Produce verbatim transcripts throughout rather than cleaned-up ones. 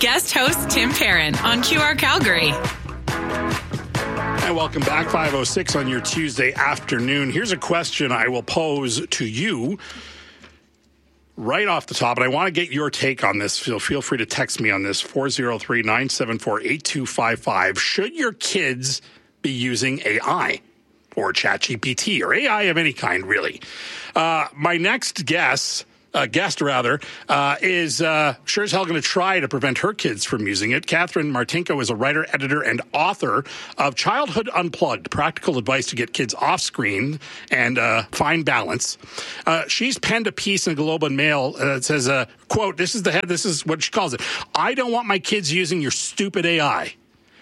guest host Tim Perrin on Q R Calgary. And welcome back, five oh six on your Tuesday afternoon. Here's a question I will pose to you right off the top, and I want to get your take on this. So feel free to text me on this, four oh three, nine seven four, eight two five five. Should your kids be using A I or ChatGPT or A I of any kind, really? Uh, my next guess... Uh, guest, rather, uh, is uh, sure as hell going to try to prevent her kids from using it. Catherine Martinko is a writer, editor, and author of Childhood Unplugged, Practical Advice to Get Kids Off Screen and uh, Find Balance. Uh, she's penned a piece in Globe and Mail uh, that says, uh, quote, this is the head, this is what she calls it, I don't want my kids using your stupid A I.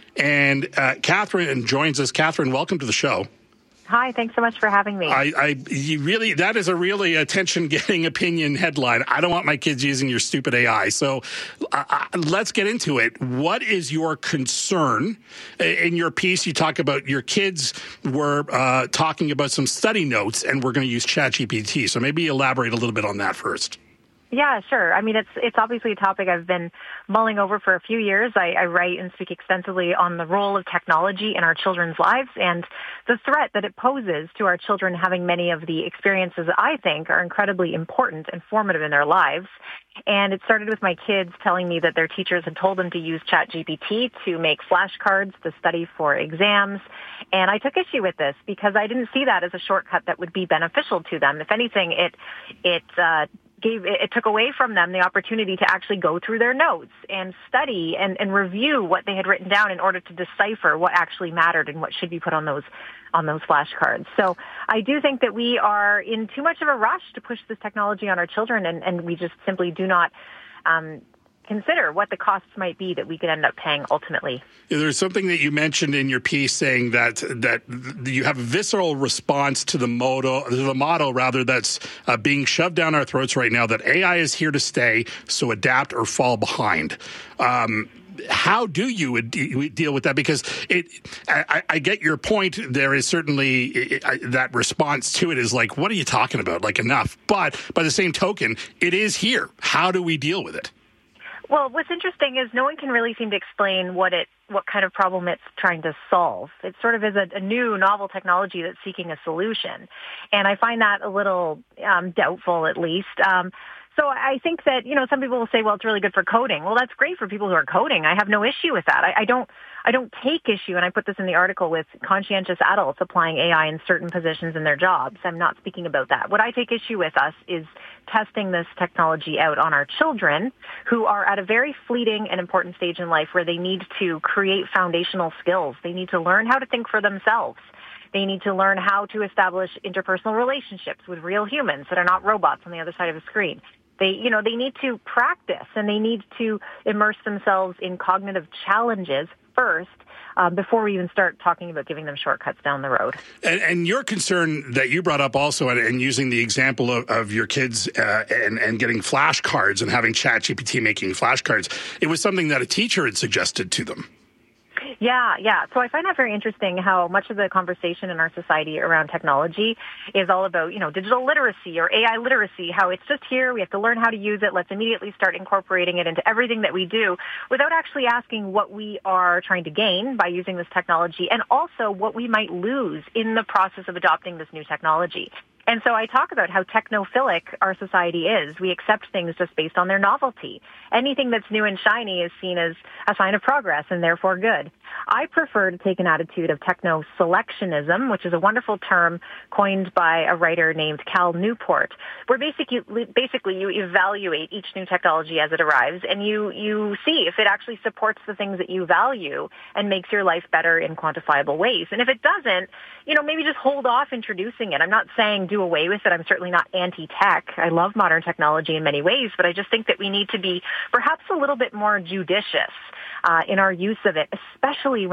And uh, Catherine joins us. Catherine, welcome to the show. Hi, thanks so much for having me. I, I you really, that is a really attention-getting opinion headline. I don't want my kids using your stupid A I. So uh, let's get into it. What is your concern? In your piece, you talk about your kids were uh, talking about some study notes, and we're going to use ChatGPT. So maybe elaborate a little bit on that first. Yeah, sure. I mean, it's it's obviously a topic I've been mulling over for a few years. I, I write and speak extensively on the role of technology in our children's lives and the threat that it poses to our children having many of the experiences that I think are incredibly important and formative in their lives. And it started with my kids telling me that their teachers had told them to use ChatGPT to make flashcards to study for exams. And I took issue with this because I didn't see that as a shortcut that would be beneficial to them. If anything, it it uh, gave it took away from them the opportunity to actually go through their notes and study and, and review what they had written down in order to decipher what actually mattered and what should be put on those on those flashcards. So I do think that we are in too much of a rush to push this technology on our children, and, and we just simply do not um, consider what the costs might be that we could end up paying ultimately. There's something that you mentioned in your piece saying that that you have a visceral response to the motto, the motto rather, that's uh, being shoved down our throats right now, that A I is here to stay, so adapt or fall behind. Um, how do you deal with that? Because it, I, I get your point. There is certainly it, I, that response to it is like, what are you talking about? Like, enough. But by the same token, it is here. How do we deal with it? Well, what's interesting is no one can really seem to explain what it, what kind of problem it's trying to solve. It sort of is a, a new, novel technology that's seeking a solution, and I find that a little um, doubtful, at least. Um, so I think that, you know, some people will say, well, it's really good for coding. Well, that's great for people who are coding. I have no issue with that. I, I don't. I don't take issue, and I put this in the article, with conscientious adults applying A I in certain positions in their jobs. I'm not speaking about that. What I take issue with us is testing this technology out on our children, who are at a very fleeting and important stage in life where they need to create foundational skills. They need to learn how to think for themselves. They need to learn how to establish interpersonal relationships with real humans that are not robots on the other side of a screen. They, you know, they need to practice, and they need to immerse themselves in cognitive challenges first, um, before we even start talking about giving them shortcuts down the road. And, and your concern that you brought up also, and, and using the example of, of your kids uh, and, and getting flashcards and having ChatGPT making flashcards, it was something that a teacher had suggested to them. Yeah, yeah. So I find that very interesting, how much of the conversation in our society around technology is all about, you know, digital literacy or A I literacy, how it's just here, we have to learn how to use it, let's immediately start incorporating it into everything that we do, without actually asking what we are trying to gain by using this technology, and also what we might lose in the process of adopting this new technology. And so I talk about how technophilic our society is. We accept things just based on their novelty. Anything that's new and shiny is seen as a sign of progress and therefore good. I prefer to take an attitude of techno-selectionism, which is a wonderful term coined by a writer named Cal Newport, where basically, basically you evaluate each new technology as it arrives, and you, you see if it actually supports the things that you value and makes your life better in quantifiable ways. And if it doesn't, you know, maybe just hold off introducing it. I'm not saying do away with it. I'm certainly not anti-tech. I love modern technology in many ways, but I just think that we need to be perhaps a little bit more judicious uh, in our use of it, especially when